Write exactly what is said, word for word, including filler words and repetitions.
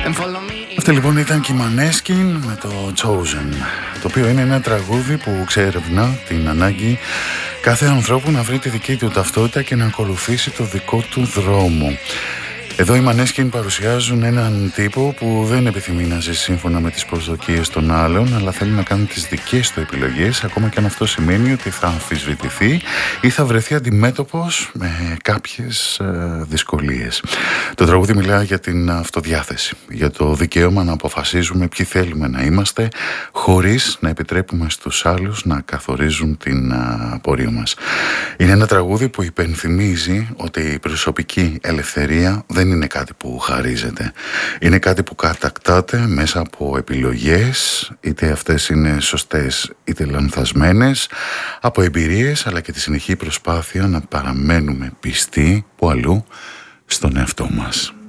Αυτή λοιπόν ήταν και η Maneskin με το Chosen, το οποίο είναι ένα τραγούδι που ξερευνά την ανάγκη κάθε ανθρώπου να βρει τη δική του ταυτότητα και να ακολουθήσει το δικό του δρόμο. Εδώ οι Maneskin παρουσιάζουν έναν τύπο που δεν επιθυμεί να ζει σύμφωνα με τις προσδοκίες των άλλων, αλλά θέλει να κάνει τις δικές του επιλογές, ακόμα και αν αυτό σημαίνει ότι θα αμφισβητηθεί ή θα βρεθεί αντιμέτωπος με κάποιες ε, δυσκολίες. Το τραγούδι μιλά για την αυτοδιάθεση, για το δικαίωμα να αποφασίζουμε ποιοι θέλουμε να είμαστε, χωρίς να επιτρέπουμε στους άλλους να καθορίζουν την α, πορεία μας. Είναι ένα τραγούδι που υπενθυμίζει ότι η προσωπική ελευθερία δεν είναι κάτι που χαρίζεται. Είναι κάτι που κατακτάται μέσα από επιλογές, είτε αυτές είναι σωστές είτε λανθασμένες, από εμπειρίες, αλλά και τη συνεχή προσπάθεια να παραμένουμε πιστοί που αλλού στον εαυτό μας.